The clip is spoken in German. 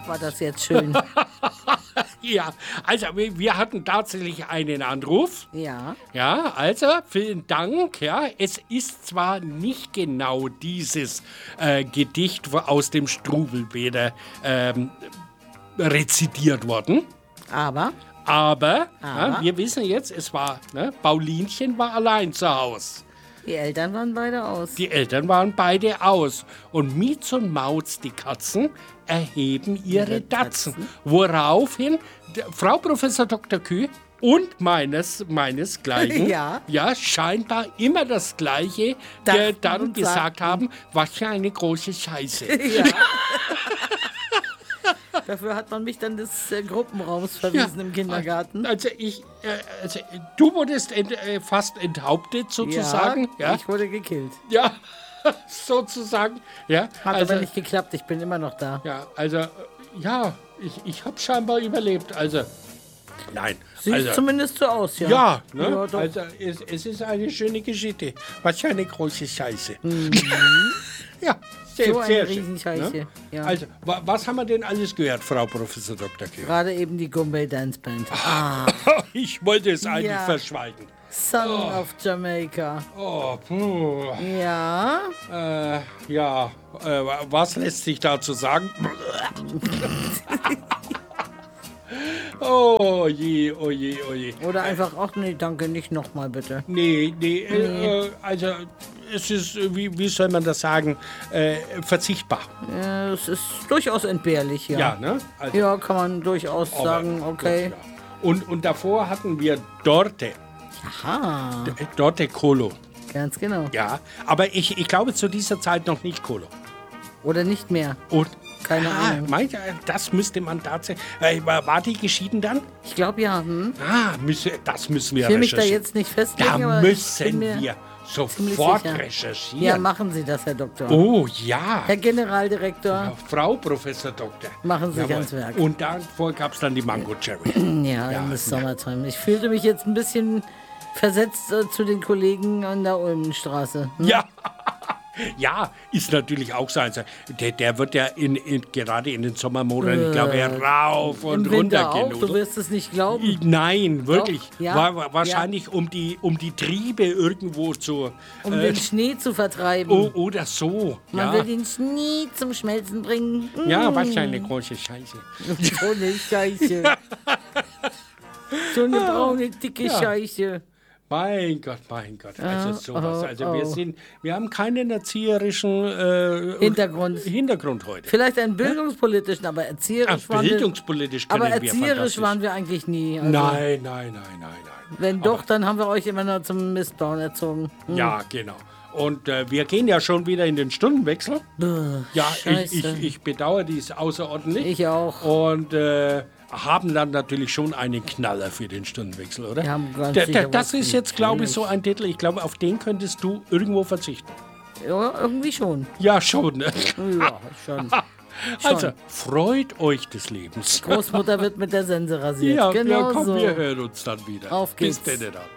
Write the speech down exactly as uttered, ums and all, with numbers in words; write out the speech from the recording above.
Ach, war das jetzt schön. Ja, also wir, wir hatten tatsächlich einen Anruf. Ja. Ja, also vielen Dank. Ja, es ist zwar nicht genau dieses äh, Gedicht aus dem Struwelpeter ähm, rezitiert worden, Aber? aber, Aber? Ja, wir wissen jetzt, es war, ne, Paulinchen war allein zu Hause. Die Eltern waren beide aus. Die Eltern waren beide aus. Und Mietz und Mauz, die Katzen, erheben ihre Ihre Datzen. Tatzen. Woraufhin der, Frau Professor Doktor Küh und meines, meinesgleichen Ja. ja, scheinbar immer das Gleiche Dachten äh, dann und gesagt sagten. haben, was für eine große Scheiße. Ja. Dafür hat man mich dann des äh, Gruppenraums verwiesen im Kindergarten. Also ich, äh, also du wurdest ent, äh, fast enthauptet sozusagen. Ja, ich wurde gekillt. ja. sozusagen. Ja, Hat also, aber nicht geklappt, ich bin immer noch da. ja, also, äh, ja, ich, ich habe scheinbar überlebt. Also, nein. Sieht also, zumindest so aus, ja. ja, ne? Ja, doch. Also es, es ist eine schöne Geschichte. Was für eine große Scheiße. Ja, sehr, So eine sehr schön. Riesenscheiße, Ne? ja. Also, wa was haben wir denn alles gehört, Frau Professor Doktor Kühn? Gerade eben die Gumbay Dance Band. Ah, Ich wollte es eigentlich Ja. verschweigen. Son of Jamaica. Oh, puh. Ja, Äh, ja, äh, was lässt sich dazu sagen? Oh je, oh je, oh je. oder einfach, ach nee, danke, nicht nochmal bitte. Nee, nee, äh, äh, also es ist, äh, wie, wie soll man das sagen, äh, verzichtbar. Ja, es ist durchaus entbehrlich, ja. Ja, ne? Also, Ja, kann man durchaus aber- sagen, okay. Ja. Und, und davor hatten wir Dorte, Aha, D- Dorte Colo. ganz genau. Ja, aber ich, ich glaube zu dieser Zeit noch nicht Colo. Oder nicht mehr. Und Keine ah, Ahnung. meint ihr, das müsste man tatsächlich. Äh, war war die geschieden dann? Ich glaube ja, hm. Ah, müsse, das müssen wir Ich will mich da recherchieren. jetzt nicht festlegen, Da aber ich bin müssen mir wir ziemlich sofort sicher. recherchieren. Ja, machen Sie das, Herr Doktor. Oh ja. Herr Generaldirektor, Frau Professor Doktor. machen Sie sich Jawohl. ans Werk. Und davor gab es dann die Mango Cherry. Ja, Ja, in das Summertime. Ich fühlte mich jetzt ein bisschen versetzt äh, zu den Kollegen an der Ulmenstraße. Hm? Ja. Ja, ist natürlich auch so. Also, der, der wird ja in, in, gerade in den Sommermonaten, ich glaube, ja, rauf und Im runter Winter auch, du genudelt. wirst es nicht glauben. Nein, wirklich. ja, war, war wahrscheinlich um, die, um die Triebe irgendwo zu. Um äh, den Schnee zu vertreiben. oh, oder so. Man Ja, will den Schnee zum Schmelzen bringen. Mm. ja was für eine große Scheiße. So eine Scheiße. So eine braune, dicke Ja. Scheiße. Mein Gott, mein Gott. Also sowas. oh, Also wir oh. sind, wir haben keinen erzieherischen äh, Hintergrund. Hintergrund heute. Vielleicht einen bildungspolitischen, aber erzieherisch Ach, waren wir, bildungspolitisch können aber wir erzieherisch fantastisch. waren wir eigentlich nie. Also, Nein, nein, nein, nein, nein. Wenn doch, dann haben wir euch immer nur zum Mistbauen erzogen. Hm. Ja, genau. Und äh, wir gehen ja schon wieder in den Stundenwechsel. Buh, Ja, ich, Scheiße. ich, ich bedauere dies außerordentlich. Ich auch. Und äh, haben dann natürlich schon einen Knaller für den Stundenwechsel, oder? Wir haben ganz Da- da- sicher das was ist jetzt, glaube ich, natürlich. so ein Titel. Ich glaube, auf den könntest du irgendwo verzichten. Ja, irgendwie schon. Ja, schon. Ne? Ja, schon. Also, freut euch des Lebens. Großmutter wird mit der Sense rasiert. Ja, genau ja komm, so. wir hören uns dann wieder. Auf geht's. Bis denn dann.